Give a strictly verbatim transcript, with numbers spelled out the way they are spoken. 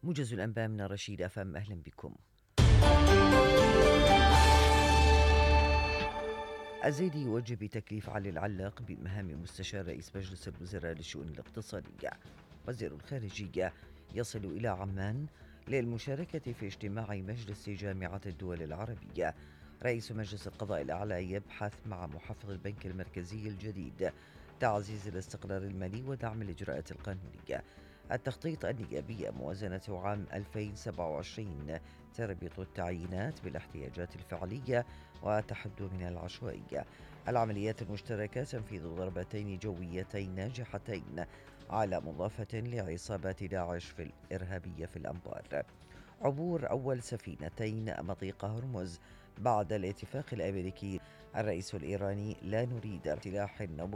موجز الأنباء من الرشيد أف أم، أهلا بكم. الزيدي يوجه بتكليف علي العلاق بمهام مستشار رئيس مجلس الوزراء للشؤون الاقتصادية. وزير الخارجية يصل إلى عمان للمشاركة في اجتماع مجلس جامعة الدول العربية. رئيس مجلس القضاء الأعلى يبحث مع محافظ البنك المركزي الجديد تعزيز الاستقرار المالي ودعم الإجراءات القانونية. التخطيط النيابي موازنة عام ألفين وسبعة وعشرين تربط التعيينات بالاحتياجات الفعلية وتحد من العشوائية. العمليات المشتركة تنفيذ ضربتين جويتين ناجحتين على مضافة لعصابات داعش في الإرهابية في الأنبار. عبور أول سفينتين مضيق هرمز بعد الاتفاق الأمريكي. الرئيس الإيراني: لا نريد ارتلاح